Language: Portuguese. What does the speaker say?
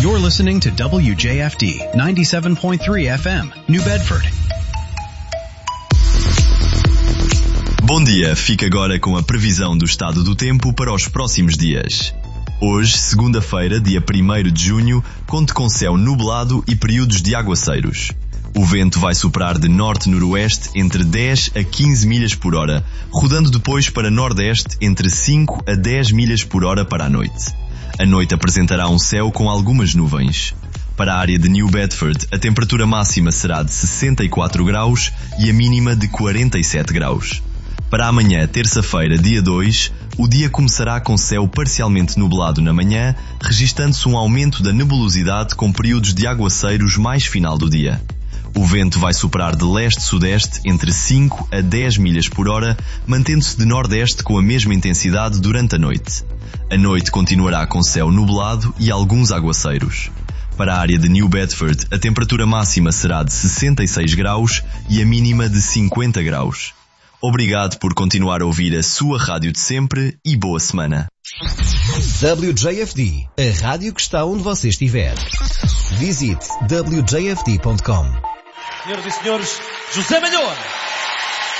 You're listening to WJFD 97.3 FM, New Bedford. Bom dia, fica agora com a previsão do estado do tempo para os próximos dias. Hoje, segunda-feira, dia 1º de junho, conte com céu nublado e períodos de aguaceiros. O vento vai soprar de norte-noroeste entre 10 a 15 milhas por hora, rodando depois para nordeste entre 5 a 10 milhas por hora para a noite. A noite apresentará um céu com algumas nuvens. Para a área de New Bedford, a temperatura máxima será de 64 graus e a mínima de 47 graus. Para amanhã, terça-feira, dia 2, o dia começará com céu parcialmente nublado na manhã, registando-se um aumento da nebulosidade com períodos de aguaceiros mais final do dia. O vento vai soprar de leste-sudeste entre 5 a 10 milhas por hora, mantendo-se de nordeste com a mesma intensidade durante a noite. A noite continuará com céu nublado e alguns aguaceiros. Para a área de New Bedford, a temperatura máxima será de 66 graus e a mínima de 50 graus. Obrigado por continuar a ouvir a sua rádio de sempre e boa semana. WJFD, a rádio que está onde você estiver. Visite wjfd.com. Senhoras e senhores, José Malhoa.